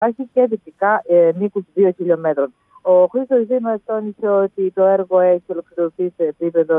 υπάρχει και δυτικά μήκους 2 χιλιόμετρων. Ο Χρήστος Δήμας τόνισε ότι το έργο έχει ολοκληρωθεί σε επίπεδο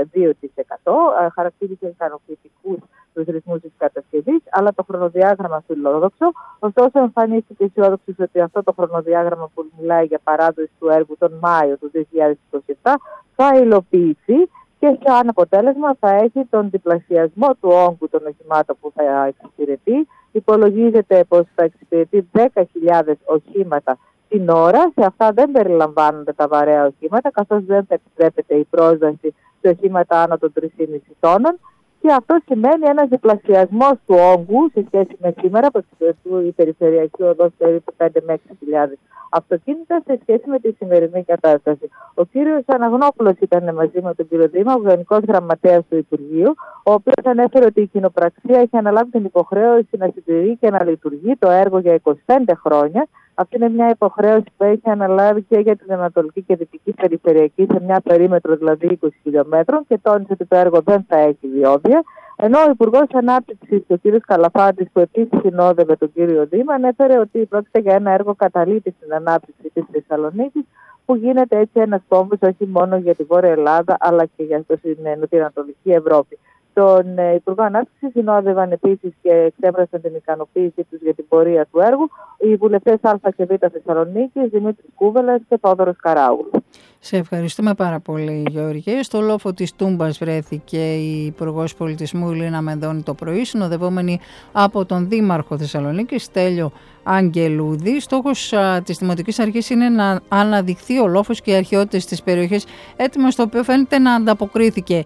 62%, χαρακτήρισε ικανοποιητικούς τους ρυθμούς της κατασκευής, αλλά το χρονοδιάγραμμα φιλόδοξο. Ωστόσο, εμφανίστηκε αισιόδοξος ότι αυτό το χρονοδιάγραμμα που μιλάει για παράδοση του έργου τον Μάιο του 2027 θα υλοποιηθεί και σαν αποτέλεσμα θα έχει τον διπλασιασμό του όγκου των οχημάτων που θα εξυπηρετεί. Υπολογίζεται πως θα εξυπηρετεί 10.000 οχήματα την ώρα. Σε αυτά δεν περιλαμβάνονται τα βαρέα οχήματα, καθώς δεν θα επιτρέπεται η πρόσβαση σε οχήματα άνω των 3,5 τόνων. Και αυτό σημαίνει ένας διπλασιασμός του όγκου σε σχέση με σήμερα, που εξυπηρετούν η περιφερειακή οδός περίπου 5 με 6.000 αυτοκίνητα σε σχέση με τη σημερινή κατάσταση. Ο κύριος Αναγνόπουλος ήταν μαζί με τον κύριο Δήμα, ο Γενικός Γραμματέας του Υπουργείου, ο οποίος ανέφερε ότι η κοινοπραξία έχει αναλάβει την υποχρέωση να συντηρεί και να λειτουργεί το έργο για 25 χρόνια. Αυτή είναι μια υποχρέωση που έχει αναλάβει και για την Ανατολική και Δυτική Περιφερειακή σε μια περίμετρο δηλαδή 20 χιλιόμετρων και τόνισε ότι το έργο δεν θα έχει διόδια. Ενώ ο Υπουργός Ανάπτυξης, ο κ. Καλαφάντης, που επίσης συνόδευε τον κύριο Δήμα, ανέφερε ότι πρόκειται για ένα έργο καταλήτη στην ανάπτυξη της Θεσσαλονίκης, που γίνεται έτσι ένας κόμβος όχι μόνο για τη Βόρεια Ελλάδα αλλά και για την Ανατολική Ευρώπη. Τον Υπουργό Ανάπτυξης συνόδευαν επίσης και εξέφρασαν την ικανοποίησή τους για την πορεία του έργου οι βουλευτές Α και Β Θεσσαλονίκης, Δημήτρης Κούβελας και Θόδωρος Καράουλου. Σε ευχαριστούμε πάρα πολύ, Γεωργία. Στο λόφο της Τούμπας βρέθηκε η Υπουργός Πολιτισμού Λίνα Μενδώνη το πρωί, συνοδευόμενη από τον Δήμαρχο Θεσσαλονίκης Στέλιο Αγγελούδη. Στόχος της Δημοτικής Αρχής είναι να αναδειχθεί ο λόφος και οι αρχαιότητες της περιοχής, έτοιμο στο οποίο φαίνεται να ανταποκρίθηκε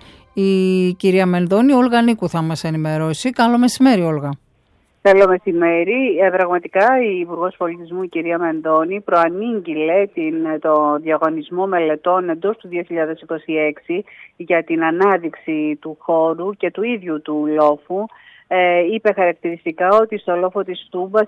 η κυρία Μενδώνη. Όλγα Νίκου θα μας ενημερώσει. Καλό μεσημέρι, Όλγα. Καλό μεσημέρι. Πραγματικά η Υπουργός Πολιτισμού, η κυρία Μενδώνη, προανήγγειλε το διαγωνισμό μελετών εντός του 2026 για την ανάδειξη του χώρου και του ίδιου του λόφου. Είπε χαρακτηριστικά ότι στο λόφο της Τούμπας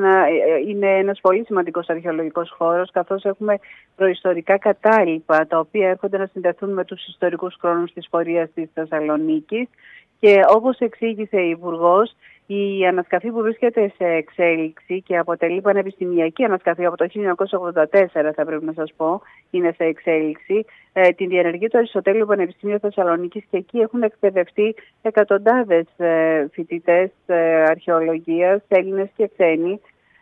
είναι ένας πολύ σημαντικός αρχαιολογικός χώρος, καθώς έχουμε προϊστορικά κατάλοιπα τα οποία έρχονται να συνδεθούν με τους ιστορικούς χρόνους της πορείας της Θεσσαλονίκης. Και όπως εξήγησε η Υπουργός, η ανασκαφή που βρίσκεται σε εξέλιξη και αποτελεί πανεπιστημιακή ανασκαφή από το 1984, θα πρέπει να σας πω, είναι σε εξέλιξη, την διενεργεί το Αριστοτέλειο Πανεπιστήμιο Θεσσαλονίκης και εκεί έχουν εκπαιδευτεί εκατοντάδες φοιτητές αρχαιολογίας, Έλληνες και ξένοι.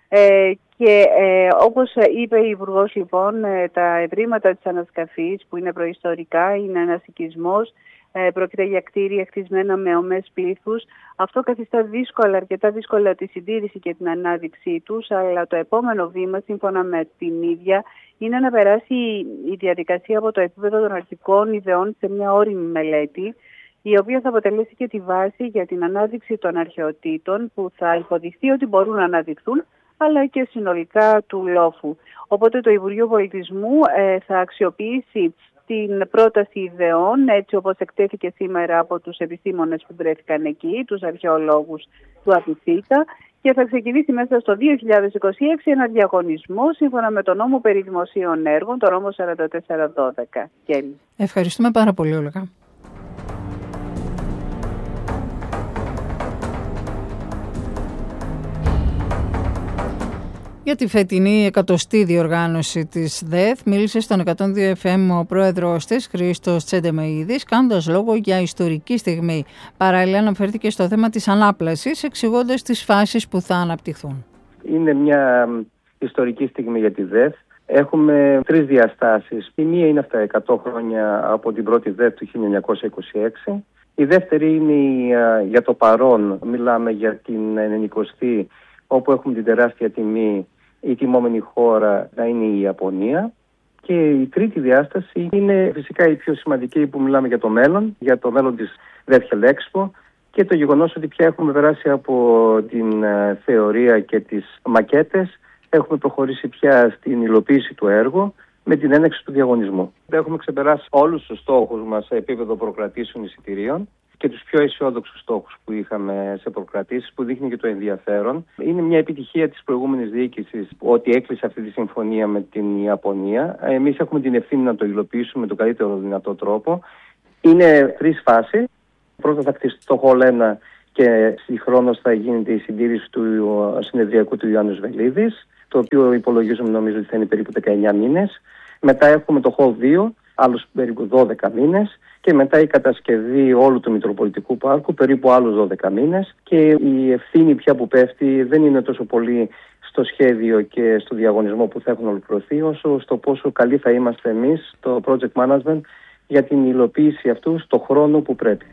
Και όπως είπε η Υπουργός, λοιπόν, τα ευρήματα της ανασκαφής που είναι προϊστορικά, είναι ένας οικισμός. Πρόκειται για κτίρια χτισμένα με ομές πλήθους. Αυτό καθιστά αρκετά δύσκολα τη συντήρηση και την ανάδειξή τους, αλλά το επόμενο βήμα, σύμφωνα με την ίδια, είναι να περάσει η διαδικασία από το επίπεδο των αρχικών ιδεών σε μια όριμη μελέτη, η οποία θα αποτελέσει και τη βάση για την ανάδειξη των αρχαιοτήτων που θα υποδειχθεί ότι μπορούν να αναδειχθούν, αλλά και συνολικά του λόφου. Οπότε το Υπουργείο Πολιτισμού θα αξιοποιήσει την πρόταση ιδεών, έτσι όπως εκτέθηκε σήμερα από τους επιστήμονες που βρέθηκαν εκεί, τους αρχαιολόγους του Απιθήτα, και θα ξεκινήσει μέσα στο 2026 ένα διαγωνισμό σύμφωνα με τον νόμο περί δημοσίων έργων, τον νόμο 4412. Ευχαριστούμε πάρα πολύ, Όλγα. Για τη φετινή 100η διοργάνωση της ΔΕΘ μίλησε στον 102 FM ο πρόεδρος της, Χρήστος Τσεντεμεΐδης, κάνοντας λόγο για ιστορική στιγμή. Παράλληλα αναφέρθηκε στο θέμα της ανάπλασης, εξηγώντας τις φάσεις που θα αναπτυχθούν. Είναι μια ιστορική στιγμή για τη ΔΕΘ. Έχουμε 3 διαστάσεις. Η μία είναι αυτά 100 χρόνια από την πρώτη ΔΕΘ του 1926. Η δεύτερη είναι για το παρόν. Μιλάμε για την 90η, όπου έχουμε την τεράστια τιμή, η τιμόμενη χώρα να είναι η Ιαπωνία. Και η τρίτη διάσταση είναι φυσικά η πιο σημαντική, που μιλάμε για το μέλλον της Virtual Expo και το γεγονός ότι πια έχουμε περάσει από την θεωρία και τις μακέτες, έχουμε προχωρήσει πια στην υλοποίηση του έργου με την έναρξη του διαγωνισμού. Έχουμε ξεπεράσει όλους τους στόχους μας σε επίπεδο προκρατήσεων εισιτηρίων και τους πιο αισιόδοξους στόχους που είχαμε σε προκρατήσεις, που δείχνει και το ενδιαφέρον. Είναι μια επιτυχία της προηγούμενης διοίκησης ότι έκλεισε αυτή τη συμφωνία με την Ιαπωνία. Εμείς έχουμε την ευθύνη να το υλοποιήσουμε με τον καλύτερο δυνατό τρόπο. Είναι 3 φάσεις. Πρώτα θα χτιστεί το Hall 1 και συγχρόνως θα γίνεται η συντήρηση του συνεδριακού του Ιωάννους Βελίδης. το οποίο υπολογίζουμε νομίζω ότι θα είναι περίπου 19 μήνες. Μετά έχουμε το Hall 2, άλλους περίπου 12 μήνες. Και μετά η κατασκευή όλου του Μητροπολιτικού Πάρκου, περίπου άλλους 12 μήνες. Και η ευθύνη πια που πέφτει δεν είναι τόσο πολύ στο σχέδιο και στο διαγωνισμό που θα έχουν ολοκληρωθεί, όσο στο πόσο καλοί θα είμαστε εμείς, το project management, για την υλοποίηση αυτού στο χρόνο που πρέπει.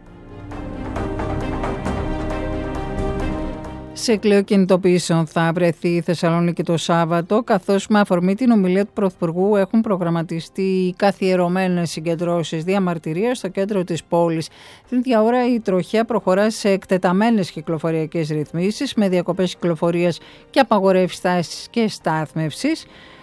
Σε κλέο κινητοποιήσεων θα βρεθεί η Θεσσαλονίκη το Σάββατο, καθώς με αφορμή την ομιλία του Πρωθυπουργού έχουν προγραμματιστεί καθιερωμένες συγκεντρώσεις διαμαρτυρίας στο κέντρο της πόλης. Την ίδια ώρα η τροχέα προχωρά σε εκτεταμένες κυκλοφοριακές ρυθμίσεις με διακοπές κυκλοφορίας και απαγορεύσεις στάσης και στάθμευσης.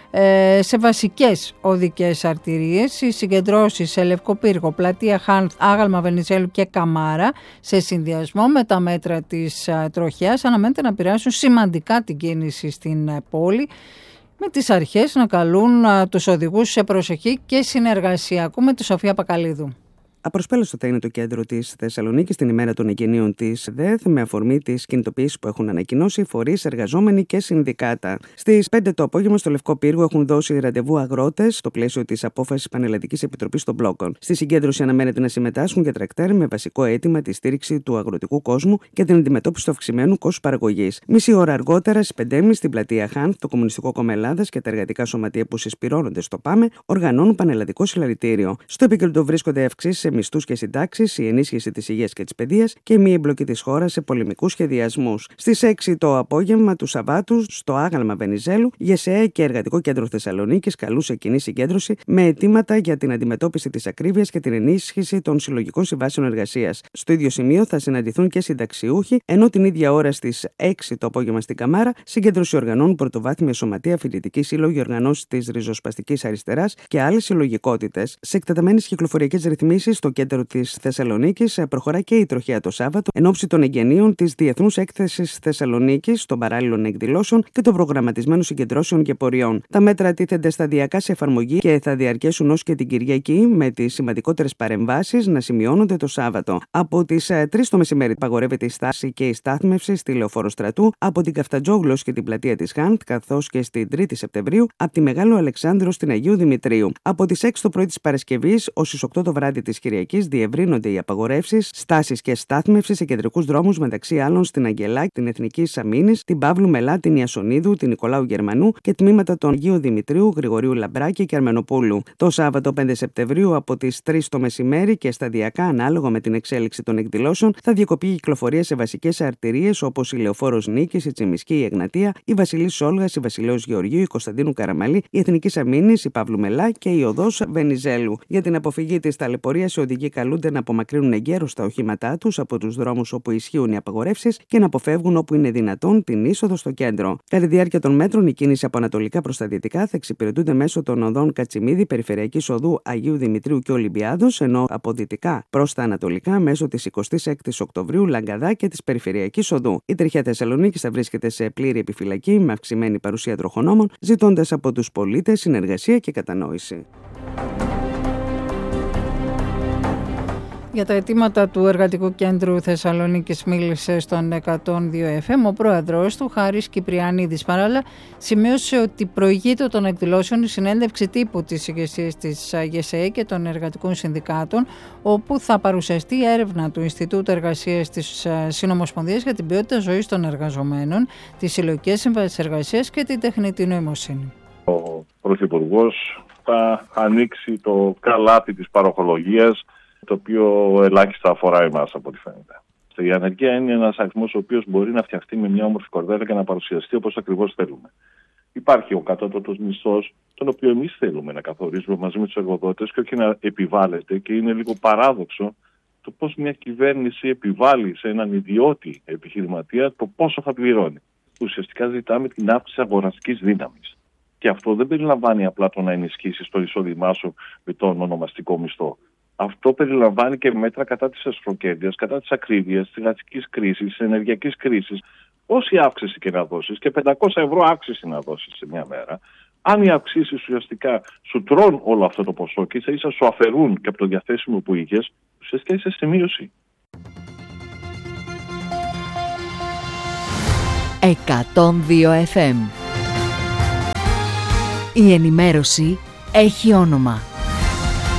Σε βασικές οδικές αρτηρίες, οι συγκεντρώσεις σε Λευκοπύργο, Πλατεία Χάνθ, Άγαλμα Βενιζέλου και Καμάρα, σε συνδυασμό με τα μέτρα της τροχέας, αναμένεται να επηρεάσουν σημαντικά την κίνηση στην πόλη, με τις αρχές να καλούν τους οδηγούς σε προσοχή και συνεργασία. Ακούμε τη Σοφία Πακαλίδου. Απροσπέλαστο θα είναι το κέντρο της Θεσσαλονίκης την ημέρα των εγγενείων της ΔΕΘ, με αφορμή τις κινητοποιήσεις που έχουν ανακοινώσει φορείς, εργαζόμενοι και συνδικάτα. Στις 5 το απόγευμα στο Λευκό Πύργο έχουν δώσει ραντεβού αγρότες στο πλαίσιο της απόφασης Πανελλαδικής Επιτροπής των Μπλόκων. Στη συγκέντρωση αναμένεται να συμμετάσχουν και τρακτέρ με βασικό αίτημα τη στήριξη του αγροτικού κόσμου και την αντιμετώπιση του αυξημένου κόστους παραγωγής. Μισή ώρα αργότερα, στις 5.30 στην Πλατεία Χάνθ, το Κομμουνιστικό Κόμμα Ελλάδας και τα εργατικά σωματεία που συσπηρώνονται στο ΠΑΜΕ οργανώνουν πανελλαδικό συλλαλητήριο. Στο επίκεντρο βρίσκονται αυξήσεις σε μισθούς και συντάξεις, η ενίσχυση της υγείας και της παιδείας και η μη εμπλοκή της χώρας σε πολεμικούς σχεδιασμούς. Στις 6 το απόγευμα του Σαββάτου, στο Άγαλμα Βενιζέλου, ΓΕΣΕΕ και Εργατικό Κέντρο Θεσσαλονίκης καλούσε κοινή συγκέντρωση με αιτήματα για την αντιμετώπιση της ακρίβειας και την ενίσχυση των συλλογικών συμβάσεων εργασίας. Στο ίδιο σημείο θα συναντηθούν και συνταξιούχοι, ενώ την ίδια ώρα στις 6 το απόγευμα στην Καμάρα συγκέντρωση οργανώνουν πρωτοβάθμια σωματεία, φοιτητικοί σύλλογοι, οργανώσεις της ριζοσπαστικής αριστεράς και άλλες συλλογικότητες. Σε εκτεταμένες κυκλοφοριακές ρυθμίσεις, στο κέντρο της Θεσσαλονίκης προχωρά και η τροχέα το Σάββατο εν ώψη των εγγενείων της Διεθνούς Έκθεσης Θεσσαλονίκης, των παράλληλων εκδηλώσεων και των προγραμματισμένων συγκεντρώσεων και πορειών. Τα μέτρα τίθενται σταδιακά σε εφαρμογή και θα διαρκέσουν ως και την Κυριακή, με τις σημαντικότερες παρεμβάσεις να σημειώνονται το Σάββατο. Από τις 3 το μεσημέρι απαγορεύεται η στάση και η στάθμευση στη Λεωφόρο Στρατού, από την Καφτατζόγλος και την Πλατεία της Χάνθ, καθώς και στην 3η Σεπτεμβρίου από τη Μεγάλο Αλεξάνδρο στην Αγίου Δημητρίου. Από τις 6 το πρωί της Παρασκευής ως τις 8 το βράδυ της Κυριακής διευρύνονται οι απαγορεύσεις στάσης και στάθμευσης σε κεντρικούς δρόμους, μεταξύ άλλων στην Αγγελάκη, την Εθνική Σαμίνης, την Παύλου Μελά, την Ιασονίδου, την Νικολάου Γερμανού και τμήματα των Αγίου Δημητρίου, Γρηγορίου Λαμπράκη και Αρμενοπούλου. Το Σάββατο 5 Σεπτεμβρίου από τις 3 το μεσημέρι και σταδιακά ανάλογα με την εξέλιξη των εκδηλώσεων θα διακοπεί η κυκλοφορία σε βασικές αρτηρίες όπως η Λεωφόρος Νίκης, η Τσιμισκή, η Εγνατία, η Βασιλής Όλγας, η Βασιλέως Γεωργίου, η Κωνσταντίνου Καραμαλή, η Εθνική Σαμίνης, η Παύλου Μελά και η Οδός Βενιζέλου. Για την αποφυγή της ταλαιπωρίας, οι οδηγοί καλούνται να απομακρύνουν εγκαίρως τα οχήματά τους από τους δρόμους όπου ισχύουν οι απαγορεύσεις και να αποφεύγουν όπου είναι δυνατόν την είσοδο στο κέντρο. Κατά τη διάρκεια των μέτρων, η κίνηση από ανατολικά προς τα δυτικά θα εξυπηρετούνται μέσω των οδών Κατσιμίδη, Περιφερειακής Οδού Αγίου Δημητρίου και Ολυμπιάδος, ενώ από δυτικά προς τα ανατολικά μέσω της 26ης Οκτωβρίου, Λαγκαδά και της Περιφερειακής Οδού. Η τροχέα Θεσσαλονίκης θα βρίσκεται σε πλήρη επιφυλακή με αυξημένη παρουσία τροχονόμων, ζητώντας από τους πολίτες συνεργασία και κατανόηση. Για τα αιτήματα του Εργατικού Κέντρου Θεσσαλονίκης μίλησε στον 102 FM ο πρόεδρος του, Χάρης Κυπριανίδης. Παράλληλα, σημείωσε ότι προηγείται των εκδηλώσεων η συνέντευξη τύπου της ηγεσίας της ΓΕΣΕΕ και των εργατικών συνδικάτων, όπου θα παρουσιαστεί η έρευνα του Ινστιτούτου Εργασίας της Συνομοσπονδίας για την ποιότητα ζωής των εργαζομένων, τις συλλογικές συμβάσεις εργασίας και την τεχνητή νοημοσύνη. Ο Πρωθυπουργός θα ανοίξει το καλάθι της παροχολογίας, το οποίο ελάχιστα αφορά εμάς από ό,τι φαίνεται. Η ανεργία είναι ένας αριθμός ο οποίος μπορεί να φτιαχτεί με μια όμορφη κορδέλα και να παρουσιαστεί όπως ακριβώς θέλουμε. Υπάρχει ο κατώτατος μισθός, τον οποίο εμείς θέλουμε να καθορίζουμε μαζί με τους εργοδότες και όχι να επιβάλλεται, και είναι λίγο παράδοξο το πώς μια κυβέρνηση επιβάλλει σε έναν ιδιώτη επιχειρηματία το πόσο θα πληρώνει. Ουσιαστικά ζητάμε την αύξηση αγοραστικής δύναμης. Και αυτό δεν περιλαμβάνει απλά το να ενισχύσεις το εισόδημά σου με τον ονομαστικό μισθό. Αυτό περιλαμβάνει και μέτρα κατά της εσχροκέρδειας, κατά της ακρίβειας, της εργατικής κρίσης, της ενεργειακής κρίσης. Όση αύξηση και να δώσεις, και 500 ευρώ αύξηση να δώσεις σε μια μέρα, αν οι αυξήσεις ουσιαστικά σου τρώνε όλο αυτό το ποσό και ίσα σου αφαιρούν και από το διαθέσιμο που είχες, ουσιαστικά είσαι σε μείωση. 102 FM Η ενημέρωση έχει όνομα.